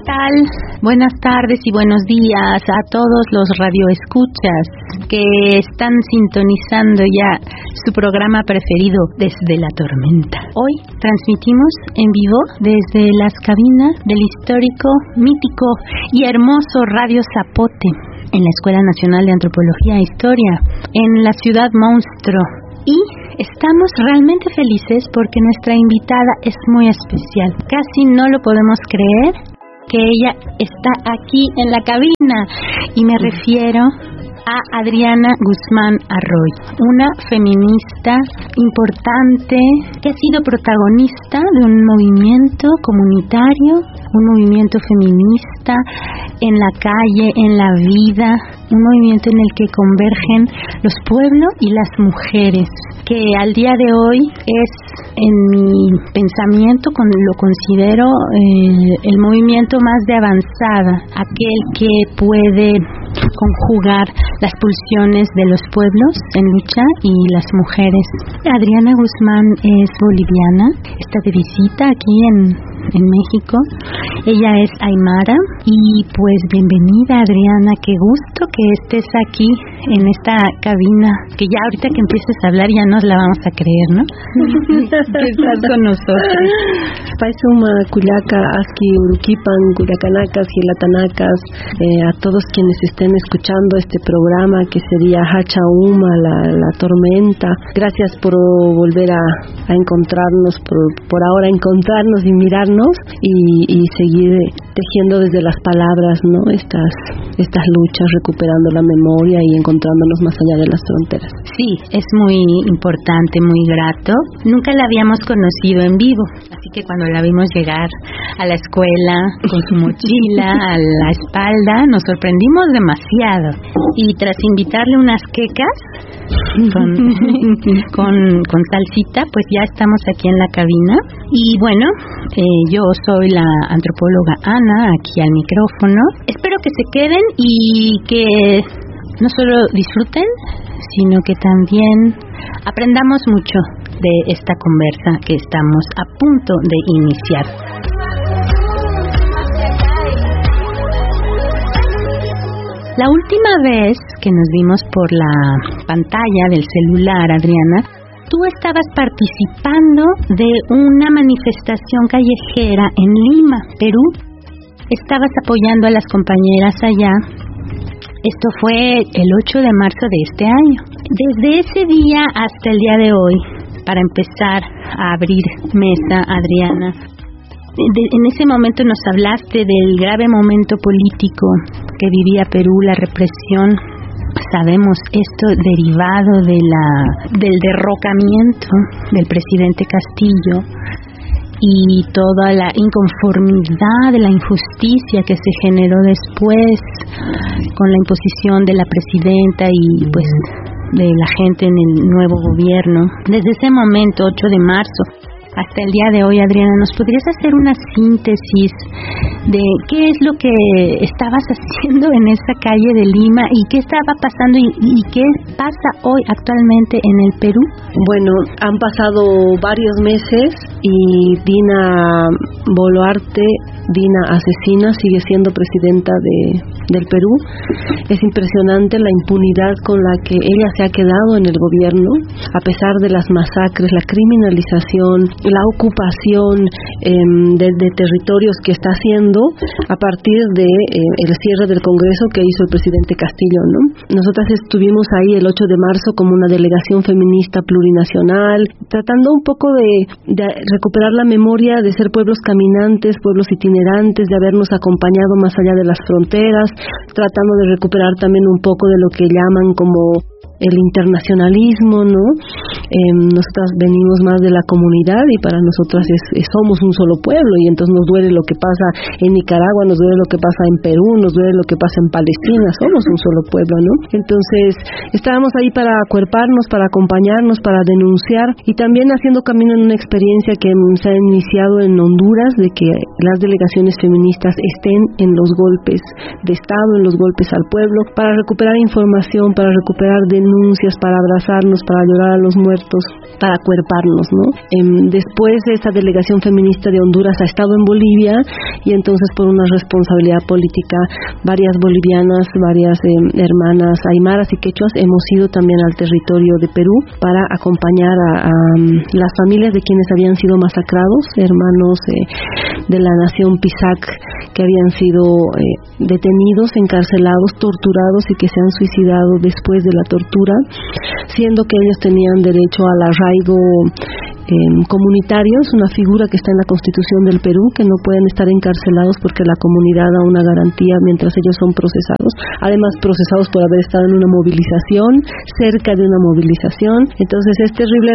tal? Buenas tardes y buenos días a todos los radioescuchas que están sintonizando ya su programa preferido Desde la Tormenta. Hoy transmitimos en vivo desde las cabinas del histórico, mítico y hermoso Radio Zapote en la Escuela Nacional de Antropología e Historia en la ciudad monstruo. Y estamos realmente felices porque nuestra invitada es muy especial. Casi no lo podemos creer que ella está aquí en la cabina. Y me refiero a Adriana Guzmán Arroyo, una feminista importante que ha sido protagonista de un movimiento comunitario, un movimiento feminista en la calle, en la vida, un movimiento en el que convergen los pueblos y las mujeres, que al día de hoy es, en mi pensamiento, lo considero el movimiento más de avanzada, aquel que puede conjugar las pulsiones de los pueblos en lucha y las mujeres. Adriana Guzmán es boliviana, está de visita aquí en México. Ella es aymara y pues bienvenida, Adriana, qué gusto que estés aquí en esta cabina, que ya ahorita que empieces a hablar ya nos la vamos a creer, ¿no? Que estás con nosotros. Paisuma, Cuyaca, Aski, Uruquipan, Cuyacanacas, Gilatanacas, a todos quienes estén escuchando este programa que sería Hacha Uma, la tormenta. Gracias por volver a encontrarnos, por ahora encontrarnos y mirarnos y seguir tejiendo desde las palabras, ¿no? Estas luchas, recuperando la memoria y encontrándonos más allá de las fronteras. Sí, es muy importante, muy grato. Nunca la habíamos conocido en vivo, así que cuando la vimos llegar a la escuela con su mochila a la espalda, nos sorprendimos demasiado. Y tras invitarle unas quecas con salsita, pues ya estamos aquí en la cabina. Y bueno, yo soy la antropóloga Ana, aquí al micrófono. Espero que se queden y que no solo disfruten, sino que también aprendamos mucho de esta conversa que estamos a punto de iniciar. La última vez que nos vimos por la pantalla del celular, Adriana, tú estabas participando de una manifestación callejera en Lima, Perú. Estabas apoyando a las compañeras allá. Esto fue el 8 de marzo de este año. Desde ese día hasta el día de hoy, para empezar a abrir mesa, Adriana, en ese momento nos hablaste del grave momento político que vivía Perú, la represión. Sabemos esto derivado del derrocamiento del presidente Castillo y toda la inconformidad, de la injusticia que se generó después con la imposición de la presidenta y pues de la gente en el nuevo gobierno. Desde ese momento, 8 de marzo, hasta el día de hoy, Adriana, ¿nos podrías hacer una síntesis de qué es lo que estabas haciendo en esa calle de Lima y qué estaba pasando y qué pasa hoy actualmente en el Perú? Bueno, han pasado varios meses y Dina Boluarte, Dina asesina, sigue siendo presidenta del Perú. Es impresionante la impunidad con la que ella se ha quedado en el gobierno, a pesar de las masacres, la criminalización, la ocupación de territorios que está haciendo a partir de el cierre del Congreso que hizo el presidente Castillo, ¿no? Nosotras estuvimos ahí el 8 de marzo como una delegación feminista plurinacional, tratando un poco de recuperar la memoria de ser pueblos caminantes, pueblos itinerantes, de habernos acompañado más allá de las fronteras, tratando de recuperar también un poco de lo que llaman como el internacionalismo, ¿no? Nosotras venimos más de la comunidad y para nosotras somos un solo pueblo y entonces nos duele lo que pasa en Nicaragua, nos duele lo que pasa en Perú, nos duele lo que pasa en Palestina, somos un solo pueblo, ¿no? Entonces estábamos ahí para acuerparnos, para acompañarnos, para denunciar y también haciendo camino en una experiencia que se ha iniciado en Honduras de que las delegaciones feministas estén en los golpes de Estado, en los golpes al pueblo, para recuperar información, para recuperar denuncias renuncias, para abrazarnos, para llorar a los muertos, para acuerparnos, ¿no? Después esa delegación feminista de Honduras ha estado en Bolivia y entonces por una responsabilidad política varias bolivianas, varias hermanas aymaras y quechuas hemos ido también al territorio de Perú para acompañar a las familias de quienes habían sido masacrados, hermanos de la nación Pisac que habían sido detenidos, encarcelados, torturados y que se han suicidado después de la tortura, siendo que ellos tenían derecho al arraigo comunitario. Es una figura que está en la Constitución del Perú, que no pueden estar encarcelados porque la comunidad da una garantía mientras ellos son procesados, además procesados por haber estado en una movilización, cerca de una movilización. Entonces es terrible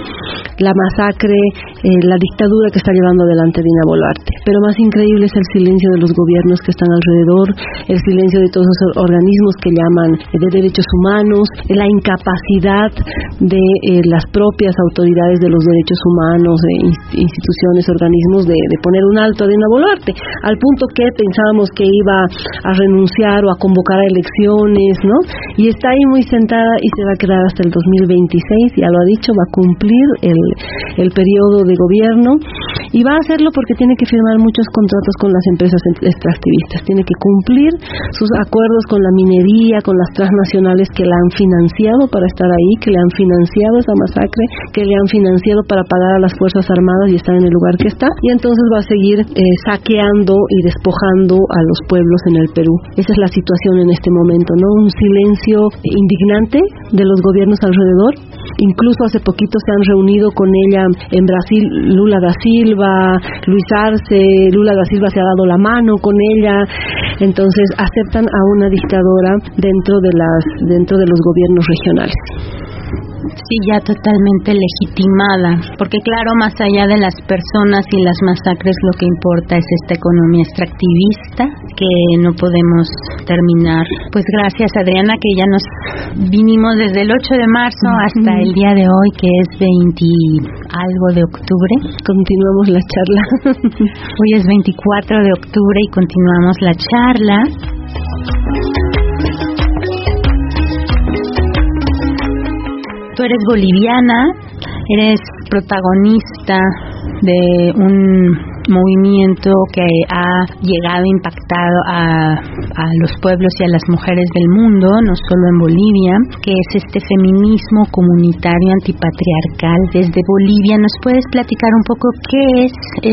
la masacre, la dictadura que está llevando adelante Dina Boluarte, pero más increíble es el silencio de los gobiernos que están alrededor, el silencio de todos esos organismos que llaman de derechos humanos, la incapacidad de las propias autoridades de los derechos humanos, instituciones, organismos, de poner un alto a Dina Boluarte, al punto que pensábamos que iba a renunciar o a convocar a elecciones, ¿no? Y está ahí muy sentada y se va a quedar hasta el 2026, ya lo ha dicho, va a cumplir el periodo de gobierno y va a hacerlo porque tiene que firmar muchos contratos con las empresas extractivistas, tiene que cumplir sus acuerdos con la minería, con las transnacionales que la han financiado para estar ahí, que le han financiado esa masacre, que le han financiado para pagar a las Fuerzas Armadas y estar en el lugar que está, y entonces va a seguir saqueando y despojando a los pueblos en el Perú. Esa es la situación en este momento, ¿no? Un silencio indignante de los gobiernos alrededor. Incluso hace poquito se han reunido con ella en Brasil Lula da Silva, Luis Arce. Lula da Silva se ha dado la mano con ella. Entonces aceptan a una dictadora dentro de los gobiernos regionales. Sí, ya totalmente legitimada, porque claro, más allá de las personas y las masacres, lo que importa es esta economía extractivista que no podemos terminar. Pues gracias, Adriana, que ya nos vinimos desde el 8 de marzo hasta el día de hoy, que es 20 algo de octubre. Continuamos la charla. Hoy es 24 de octubre y continuamos la charla. Tú eres boliviana, eres protagonista de un movimiento que ha llegado impactado a los pueblos y a las mujeres del mundo, no solo en Bolivia, que es este feminismo comunitario antipatriarcal. Desde Bolivia, ¿nos puedes platicar un poco qué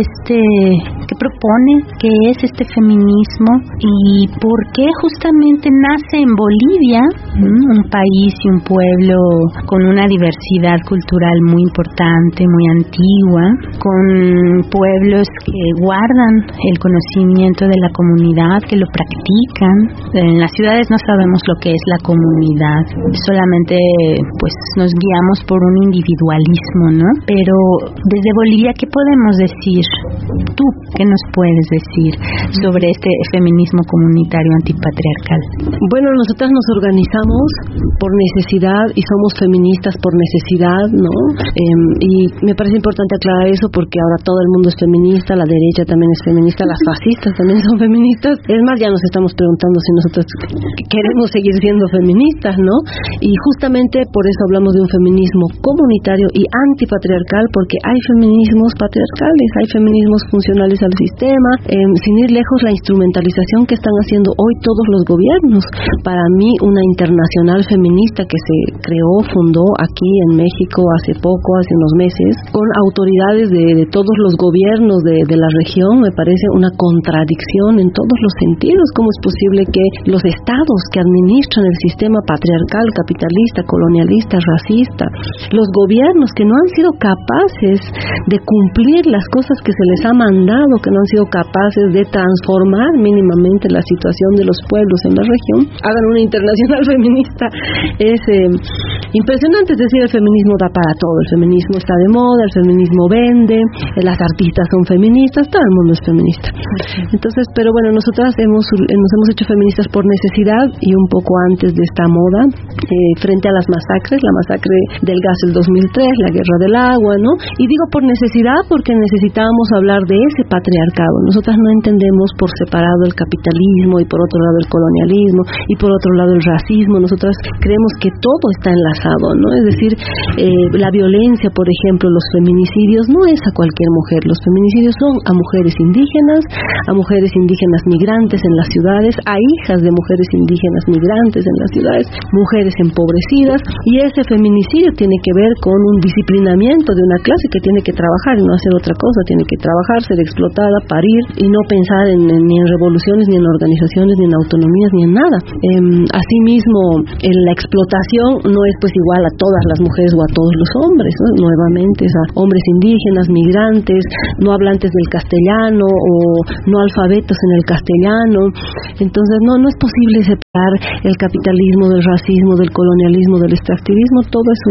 propone, qué es este feminismo y por qué justamente nace en Bolivia, un país y un pueblo con una diversidad cultural muy importante, muy antigua, con pueblos que guardan el conocimiento de la comunidad, que lo practican? En las ciudades no sabemos lo que es la comunidad, solamente pues nos guiamos por un individualismo, ¿no? Pero desde Bolivia, ¿qué podemos decir? ¿Tú qué nos puedes decir sobre este feminismo comunitario antipatriarcal? Bueno, nosotras nos organizamos por necesidad y somos feministas por necesidad, ¿no? Y me parece importante aclarar eso porque ahora todo el mundo es feminista, la derecha también es feminista, las fascistas también son feministas. Es más, ya nos estamos preguntando si nosotros queremos seguir siendo feministas, ¿no? Y justamente por eso hablamos de un feminismo comunitario y antipatriarcal, porque hay feminismos patriarcales, hay feminismos funcionales al sistema. Sin ir lejos, la instrumentalización que están haciendo hoy todos los gobiernos. Para mí, una internacional feminista que se fundó aquí en México hace unos meses, con autoridades de todos los gobiernos de la región, me parece una contradicción en todos los sentidos. ¿Cómo es posible que los estados que administran el sistema patriarcal, capitalista, colonialista, racista, los gobiernos que no han sido capaces de cumplir las cosas que se les ha mandado, que no han sido capaces de transformar mínimamente la situación de los pueblos en la región, hagan una internacional feminista? Es impresionante. Es decir, el feminismo da para todo, el feminismo está de moda, el feminismo vende, las artistas son feministas, feministas, todo el mundo es feminista. Entonces, pero bueno, nosotras nos hemos hecho feministas por necesidad y un poco antes de esta moda, frente a las masacres, la masacre del gas del 2003, la guerra del agua, ¿no? Y digo por necesidad porque necesitábamos hablar de ese patriarcado. Nosotras no entendemos por separado el capitalismo y por otro lado el colonialismo y por otro lado el racismo. Nosotras creemos que todo está enlazado, ¿no? Es decir, la violencia, por ejemplo, los feminicidios no es a cualquier mujer. Los feminicidios son a mujeres indígenas migrantes en las ciudades, a hijas de mujeres indígenas migrantes en las ciudades, mujeres empobrecidas, y ese feminicidio tiene que ver con un disciplinamiento de una clase que tiene que trabajar y no hacer otra cosa, tiene que trabajar, ser explotada, parir y no pensar ni en revoluciones, ni en organizaciones, ni en autonomías, ni en nada. Asimismo, la explotación no es pues igual a todas las mujeres o a todos los hombres, ¿no? Nuevamente es a hombres indígenas, migrantes, no hablantes del castellano o no alfabetos en el castellano. Entonces no es posible separar el capitalismo del racismo, del colonialismo, del extractivismo. Todo es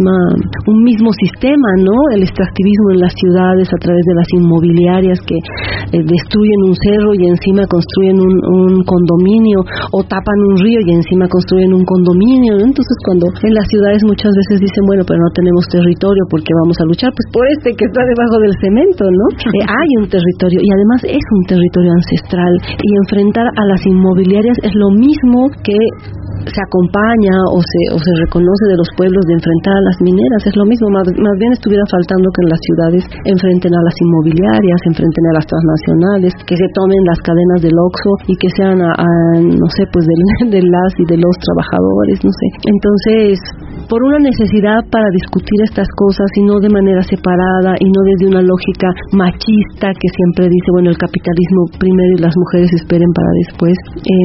un mismo sistema, ¿no? El extractivismo en las ciudades a través de las inmobiliarias que destruyen un cerro y encima construyen un condominio, o tapan un río y encima construyen un condominio, ¿no? Entonces cuando en las ciudades muchas veces dicen, bueno, pero no tenemos territorio porque vamos a luchar pues por este que está debajo del cemento, ¿no? Hay un territorio y además es un territorio ancestral, y enfrentar a las inmobiliarias es lo mismo que se acompaña o se reconoce de los pueblos de enfrentar a las mineras. Es lo mismo, más bien estuviera faltando que en las ciudades enfrenten a las inmobiliarias, enfrenten a las transnacionales, que se tomen las cadenas del Oxxo y que sean no sé, pues de las y de los trabajadores, no sé. Entonces, por una necesidad para discutir estas cosas y no de manera separada y no desde una lógica machista que siempre dice, bueno, el capitalismo primero y las mujeres esperen para después,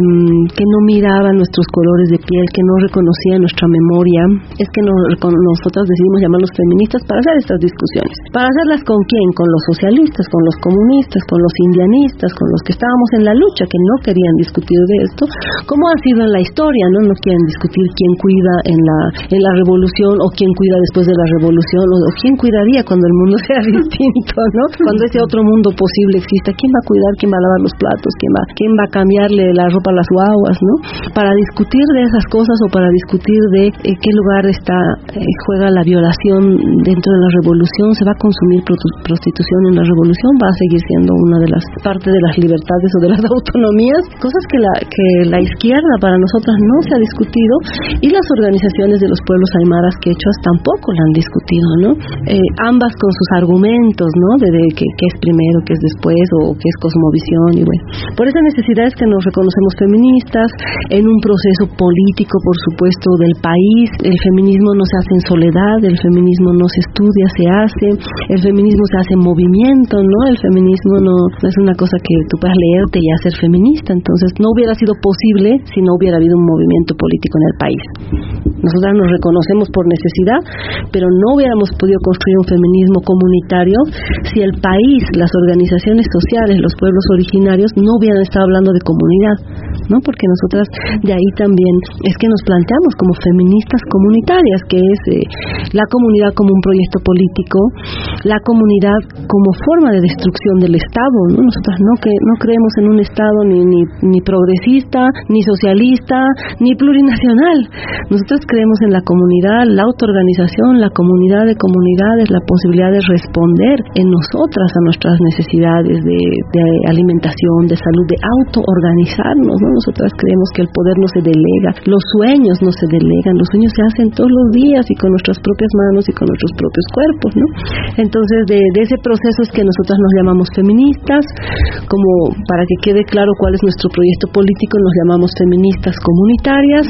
que no miraba nuestros colores de piel, que no reconocía nuestra memoria, es que nosotros decidimos llamarnos feministas para hacer estas discusiones. ¿Para hacerlas con quién? Con los socialistas, con los comunistas, con los indianistas, con los que estábamos en la lucha, que no querían discutir de esto, como ha sido en la historia, ¿no? No quieren discutir quién cuida en la revolución o quién cuida después de la revolución o quién cuidaría cuando el mundo sea distinto, ¿no? Cuando ese otro mundo posible exista, ¿quién va a cuidar? ¿Quién va a lavar los platos? ¿Quién va a cambiarle la ropa a las guaguas, ¿no? Para discutir de esas cosas o para discutir de qué lugar juega la violación dentro de la revolución, se va a consumir prostitución en la revolución, va a seguir siendo una de las partes de las libertades o de las autonomías, cosas que la izquierda para nosotras no se ha discutido, y las organizaciones de los pueblos aymaras quechuas tampoco la han discutido, ¿no? Ambas con sus argumentos, ¿no? De qué es primero, qué es después, o qué es cosmovisión, y bueno, por esa necesidad es que nos reconocemos feministas en un proceso político, por supuesto, del país. El feminismo no se hace en soledad, el feminismo no se estudia, se hace, el feminismo se hace en movimiento, ¿no? El feminismo no es una cosa que tú puedas leerte y ya ser feminista. Entonces no hubiera sido posible si no hubiera habido un movimiento político en el país. Nosotras nos reconocemos por necesidad, pero no hubiéramos podido construir un feminismo comunitario si el país, las organizaciones sociales, los pueblos originarios no hubieran estado hablando de comunidad, ¿no? Porque nosotras de ahí también es que nos planteamos como feministas comunitarias, que es la comunidad como un proyecto político, la comunidad como forma de destrucción del Estado, ¿no? Nosotras no creemos en un Estado ni progresista, ni socialista, ni plurinacional. Nosotros creemos en la comunidad, la autoorganización, la comunidad de comunidades, la posibilidad de responder en nosotras a nuestras necesidades de alimentación, de salud, de autoorganizarnos, ¿no? Nosotras creemos que el poder no se delega, los sueños no se delegan, los sueños se hacen todos los días y con nuestras propias manos y con nuestros propios cuerpos, ¿no? Entonces de ese proceso es que nosotras nos llamamos feministas, como para que quede claro cuál es nuestro proyecto político, nos llamamos feministas comunitarias,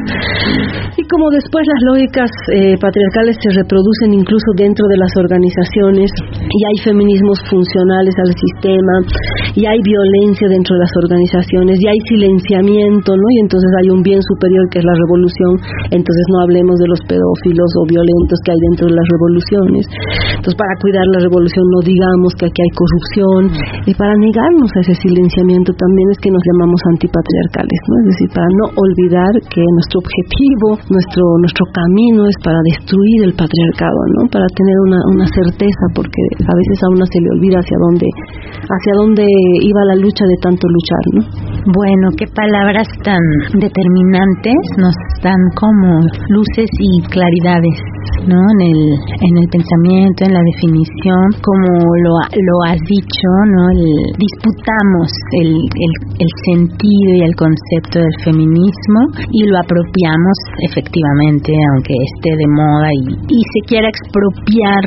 y como después las lógicas patriarcales se reproducen incluso dentro de las organizaciones, y hay feminismos funcionales al sistema, y hay violencia dentro de las organizaciones, y hay silenciamiento, ¿no? Y entonces hay un bien superior que es la revolución, entonces no hablemos de los pedófilos o violentos que hay dentro de las revoluciones. Entonces, para cuidar la revolución no digamos que aquí hay corrupción, y para negarnos a ese silenciamiento también es que nos llamamos antipatriarcales, ¿no? Es decir, para no olvidar que nuestro objetivo, nuestro camino es para destruir el patriarcado, ¿no? Para tener una certeza, porque a veces a uno se le olvida hacia dónde iba la lucha de tanto luchar, ¿no? Bueno, qué palabras tan determinantes nos dan como luces y claridades, ¿no? En el pensamiento, en la definición, como lo has dicho, ¿no? Disputamos el sentido y el concepto del feminismo y lo apropiamos efectivamente, aunque esté de moda y se quiera expropiar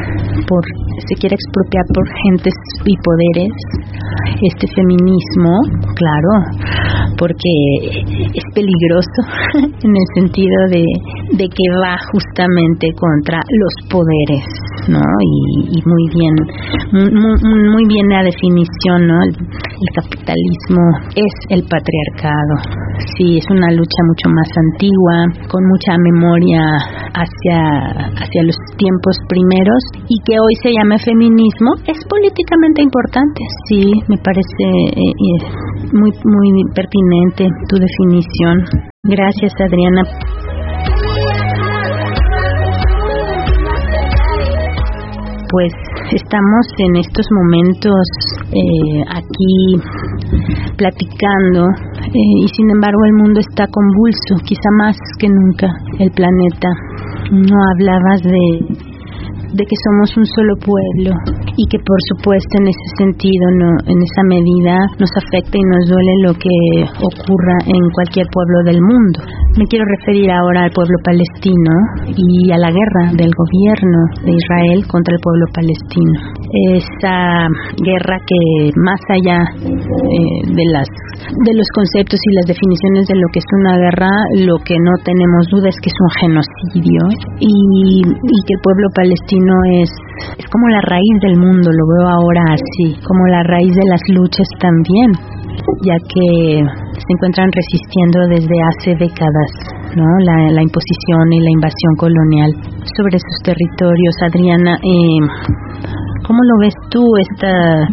por gentes y poderes este feminismo, claro, porque es peligroso en el sentido de que va justamente contra los poderes, ¿no? Y muy bien la definición, ¿no? El capitalismo es el patriarcado. Sí, es una lucha mucho más antigua, con mucha memoria hacia los tiempos primeros, y que hoy se llama feminismo, es políticamente importante. Sí, me parece muy pertinente tu definición. Gracias, Adriana. Pues estamos en estos momentos aquí platicando y sin embargo el mundo está convulso, quizá más que nunca el planeta. No hablabas de que somos un solo pueblo y que por supuesto en ese sentido, en esa medida nos afecta y nos duele lo que ocurra en cualquier pueblo del mundo. Me quiero referir ahora al pueblo palestino y a la guerra del gobierno de Israel contra el pueblo palestino. Esa guerra que más allá de los conceptos y las definiciones de lo que es una guerra, lo que no tenemos duda es que es un genocidio y que el pueblo palestino es como la raíz del mundo, lo veo ahora así, como la raíz de las luchas también, ya que se encuentran resistiendo desde hace décadas, ¿no? La imposición y la invasión colonial sobre sus territorios. Adriana, ¿cómo lo ves tú esta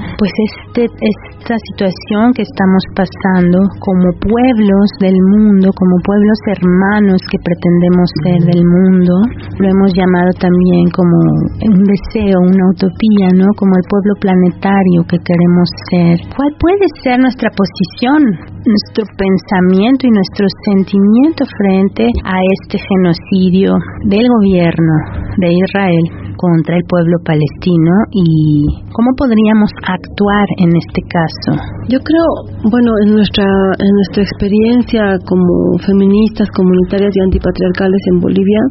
situación que estamos pasando como pueblos del mundo, como pueblos hermanos que pretendemos ser del mundo? Lo hemos llamado también como un deseo, una utopía, ¿no? Como el pueblo planetario que queremos ser. ¿Cuál puede ser nuestra posición, nuestro pensamiento y nuestro sentimiento frente a este genocidio del gobierno de Israel contra el pueblo palestino y cómo podríamos actuar en este caso? Yo creo, en nuestra experiencia como feministas, comunitarias y antipatriarcales en Bolivia,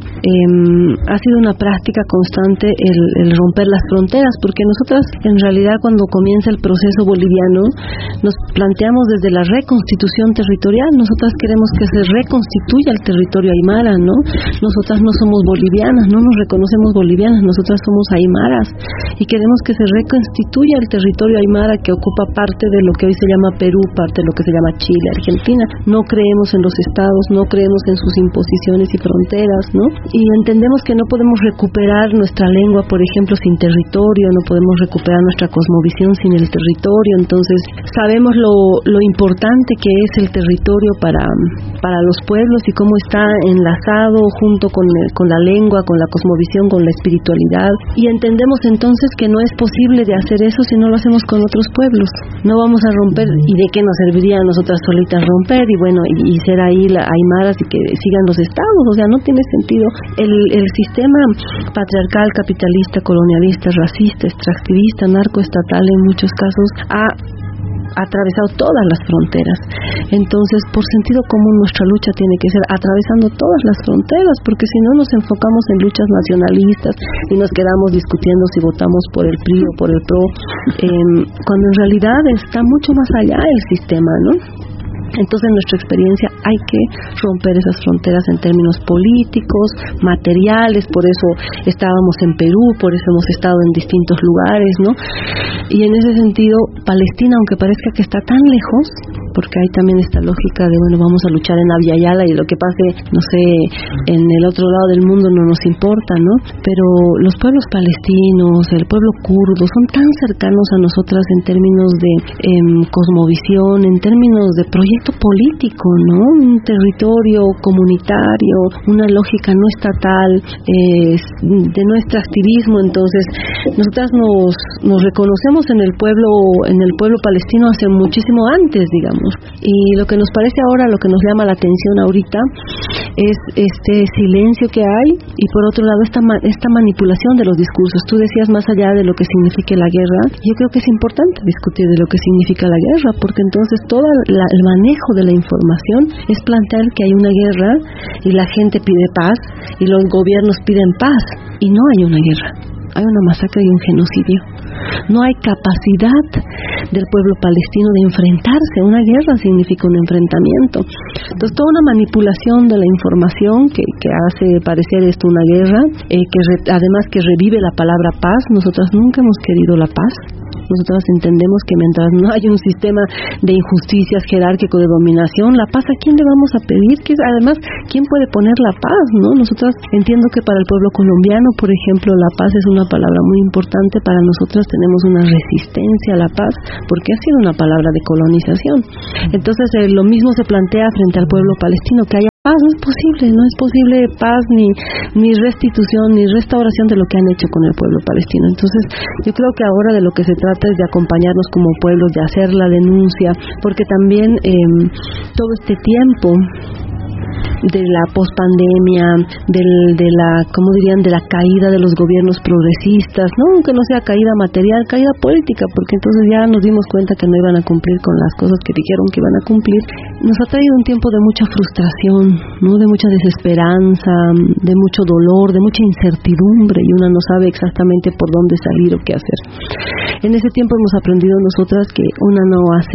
ha sido una práctica constante el romper las fronteras, porque nosotras en realidad cuando comienza el proceso boliviano nos planteamos desde la reconstitución territorial. Nosotras queremos que se reconstituya el territorio aymara, ¿no? Nosotras no somos bolivianas, no nos reconocemos bolivianas, nosotras somos aymaras y queremos que se reconstituya el territorio aymara que ocupa parte de lo que hoy se llama Perú, parte de lo que se llama Chile, Argentina. No creemos en los estados, no creemos en sus imposiciones y fronteras, ¿no? Y entendemos que no podemos recuperar nuestra lengua, por ejemplo, sin territorio, no podemos recuperar nuestra cosmovisión sin el territorio. Entonces sabemos lo importante que es el territorio para los pueblos y cómo está enlazado junto con la lengua, con la cosmovisión, con la espiritualidad, y entendemos entonces que no es posible de hacer eso si no lo hacemos con otros pueblos. No vamos a romper, y de qué nos serviría a nosotras solitas romper y ser ahí aymaras y que sigan los estados. O sea, no tiene sentido. El sistema patriarcal, capitalista, colonialista, racista, extractivista, narcoestatal en muchos casos ha atravesado todas las fronteras. Entonces, por sentido común, nuestra lucha tiene que ser atravesando todas las fronteras, porque si no nos enfocamos en luchas nacionalistas y nos quedamos discutiendo si votamos por el PRI o por el PRO, cuando en realidad está mucho más allá el sistema, ¿no? Entonces, en nuestra experiencia hay que romper esas fronteras en términos políticos, materiales. Por eso estábamos en Perú, por eso hemos estado en distintos lugares, ¿no? Y en ese sentido, Palestina, aunque parezca que está tan lejos, porque hay también esta lógica de, bueno, vamos a luchar en Abya Yala y lo que pase, no sé, en el otro lado del mundo no nos importa, ¿no? Pero los pueblos palestinos, el pueblo kurdo, son tan cercanos a nosotras en términos de cosmovisión, en términos de proyecto político, ¿no? Un territorio comunitario, una lógica no estatal, de nuestro activismo. Entonces, nosotras nos reconocemos en el pueblo palestino hace muchísimo antes, digamos. Y lo que nos parece ahora, lo que nos llama la atención ahorita, es este silencio que hay, y por otro lado esta manipulación de los discursos. Tú decías, más allá de lo que signifique la guerra, yo creo que es importante discutir de lo que significa la guerra, porque entonces todo el manejo de la información es plantear que hay una guerra y la gente pide paz y los gobiernos piden paz, y no hay una guerra, hay una masacre y un genocidio. No hay capacidad del pueblo palestino de enfrentarse. Una guerra significa un enfrentamiento. Entonces, toda una manipulación de la información que hace parecer esto una guerra, además que revive la palabra paz. Nosotras nunca hemos querido la paz. Nosotras entendemos que mientras no haya un sistema de injusticias jerárquico de dominación, la paz, ¿a quién le vamos a pedir? Que además, ¿quién puede poner la paz, no? Nosotras, entiendo que para el pueblo colombiano, por ejemplo, la paz es una palabra muy importante. Para nosotras tenemos una resistencia a la paz, porque ha sido una palabra de colonización. Entonces, lo mismo se plantea frente al pueblo palestino, que haya paz. No es posible paz, ni restitución, ni restauración de lo que han hecho con el pueblo palestino. Entonces, yo creo que ahora de lo que se trata es de acompañarnos como pueblo, de hacer la denuncia, porque también todo este tiempo de la pospandemia, de la caída de los gobiernos progresistas, no, aunque no sea caída material, caída política, porque entonces ya nos dimos cuenta que no iban a cumplir con las cosas que dijeron que iban a cumplir. Nos ha traído un tiempo de mucha frustración, ¿no? De mucha desesperanza, de mucho dolor, de mucha incertidumbre, y una no sabe exactamente por dónde salir o qué hacer. En ese tiempo hemos aprendido nosotras que una no hace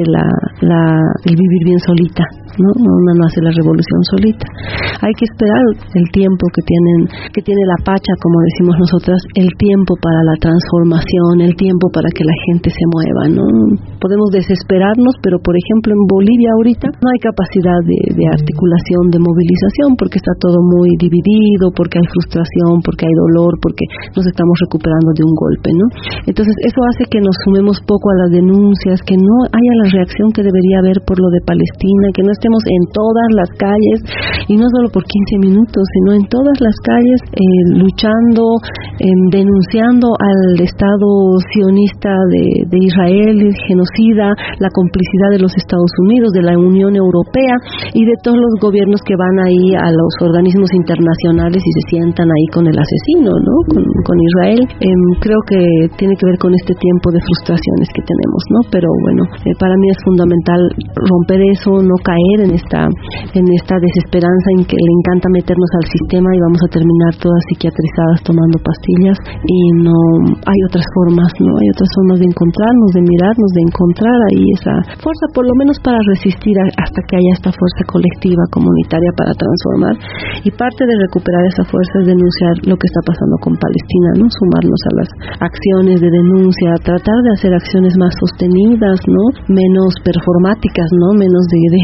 el vivir bien solita, ¿no? Una no hace la revolución solita. Hay que esperar el tiempo que tiene la pacha, como decimos nosotras, el tiempo para la transformación, el tiempo para que la gente se mueva, ¿no? Podemos desesperarnos, pero por ejemplo en Bolivia ahorita no hay capacidad de articulación, de movilización, porque está todo muy dividido, porque hay frustración, porque hay dolor, porque nos estamos recuperando de un golpe, ¿no? Entonces eso hace que nos sumemos poco a las denuncias, que no haya la reacción que debería haber por lo de Palestina, que no estemos en todas las calles, y no solo por 15 minutos, sino en todas las calles, luchando, denunciando al Estado sionista de Israel, genocida, la complicidad de los Estados Unidos, de la Unión Europea y de todos los gobiernos que van ahí a los organismos internacionales y se sientan ahí con el asesino, ¿no? Con Israel. Creo que tiene que ver con este tiempo de frustraciones que tenemos, ¿no? Pero bueno, para mí es fundamental romper eso, no caer en esta desesperanza en que le encanta meternos al sistema y vamos a terminar todas psiquiatrizadas tomando pastillas, y no hay otras formas, ¿no? Hay otras formas de encontrarnos, de mirarnos, de encontrar ahí esa fuerza, por lo menos para resistir hasta que haya esta fuerza colectiva, comunitaria para transformar. Y parte de recuperar esa fuerza es denunciar lo que está pasando con Palestina, ¿no? Sumarnos a las acciones de denuncia, tratar de hacer acciones más sostenidas, ¿no? Menos performáticas, ¿no? Menos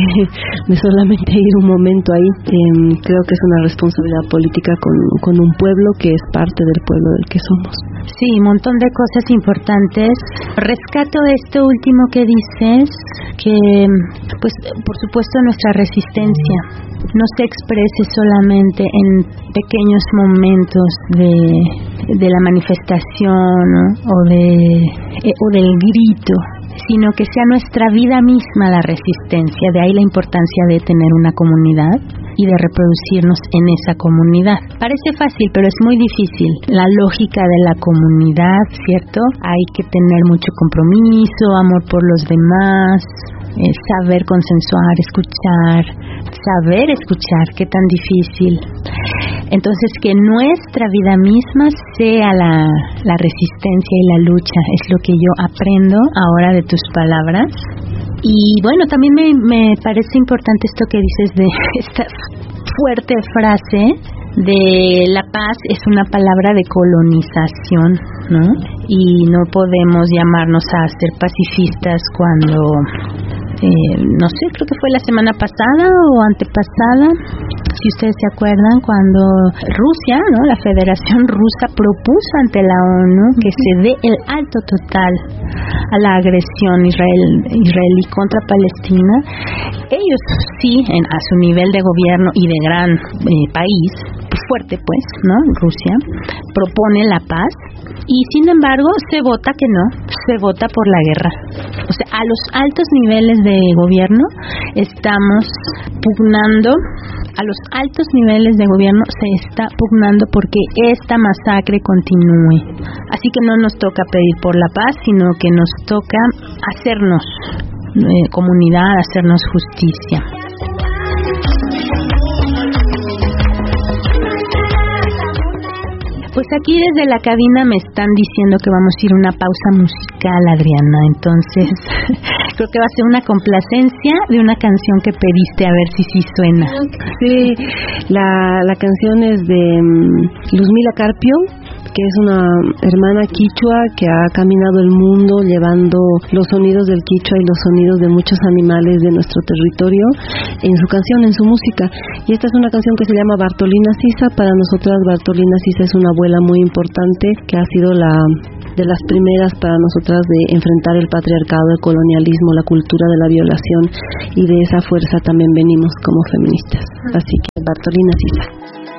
de solamente ir un momento ahí. Creo que es una responsabilidad política con un pueblo que es parte del pueblo del que somos. Sí, un montón de cosas importantes. Rescato esto último que dices, que pues por supuesto nuestra resistencia no se exprese solamente en pequeños momentos de la manifestación, ¿no? o del grito, sino que sea nuestra vida misma la resistencia. De ahí la importancia de tener una comunidad y de reproducirnos en esa comunidad. Parece fácil, pero es muy difícil. La lógica de la comunidad, ¿cierto? Hay que tener mucho compromiso, amor por los demás, saber consensuar, saber escuchar, qué tan difícil. Entonces, que nuestra vida misma sea la resistencia y la lucha, es lo que yo aprendo ahora de tus palabras. Y bueno, también me parece importante esto que dices de esta fuerte frase de la paz es una palabra de colonización, ¿no? Y no podemos llamarnos a ser pacifistas cuando, no sé, creo que fue la semana pasada o antepasada, si ustedes se acuerdan, cuando Rusia, ¿no? La Federación Rusa propuso ante la ONU que se dé el alto total a la agresión israelí contra Palestina. Ellos sí, a su nivel de gobierno y de gran país, fuerte pues, ¿no? Rusia propone la paz y sin embargo se vota que no, se vota por la guerra. O sea, a los altos niveles de gobierno estamos pugnando, a los altos niveles de gobierno se está pugnando porque esta masacre continúe. Así que no nos toca pedir por la paz, sino que nos toca hacernos comunidad, hacernos justicia. Pues aquí desde la cabina me están diciendo que vamos a ir a una pausa musical, Adriana. Entonces, creo que va a ser una complacencia de una canción que pediste, a ver si sí suena. Sí, la canción es de Luzmila Carpio, que es una hermana quichua que ha caminado el mundo llevando los sonidos del quichua y los sonidos de muchos animales de nuestro territorio en su canción, en su música. Y esta es una canción que se llama Bartolina Sisa. Para nosotras Bartolina Sisa es una abuela muy importante que ha sido de las primeras para nosotras de enfrentar el patriarcado, el colonialismo, la cultura de la violación, y de esa fuerza también venimos como feministas. Así que Bartolina Sisa.